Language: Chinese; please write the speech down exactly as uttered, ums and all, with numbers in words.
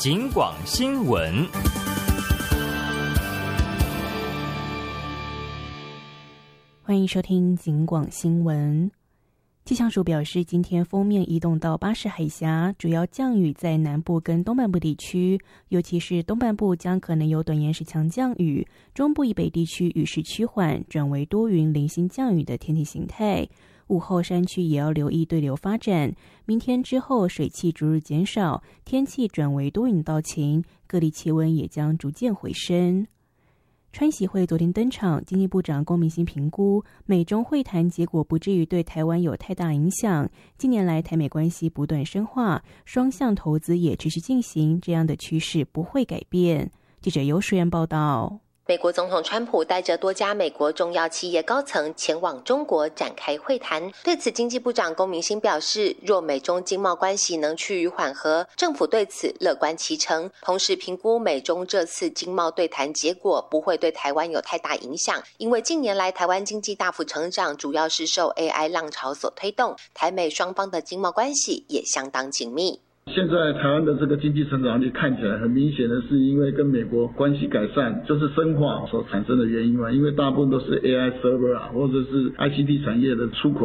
警广新闻。 欢迎收听警广新闻。气象署表示，今天锋面移动到巴士海峡，主要降雨在南部跟东半部地区，尤其是东半部将可能有短延时强降雨，中部以北地区雨势趋缓，转为多云零星降雨的天气形态。午后山区也要留意对流发展，明天之后水汽逐日减少，天气转为多云到晴，各地气温也将逐渐回升。川习会昨天登场，经济部长龚明鑫评估，美中会谈结果不至于对台湾有太大影响。近年来台美关系不断深化，双向投资也持续进行，这样的趋势不会改变。记者尤淑妍报道。 美国总统川普带着多家美国重要企业高层前往中国展开会谈。对此，经济部长龚明鑫表示，若美中经贸关系能趋于缓和，政府对此乐观其成。同时评估美中这次经贸对谈结果不会对台湾有太大影响，因为近年来台湾经济大幅成长，主要是受 A I 浪潮所推动，台美双方的经贸关系也相当紧密。 现在台湾的这个经济成长率看起来很明显的是因为跟美国关系改善就是深化所产生的原因嘛，因为大部分都是 A I server 啊，或者是 I C T 产业的出口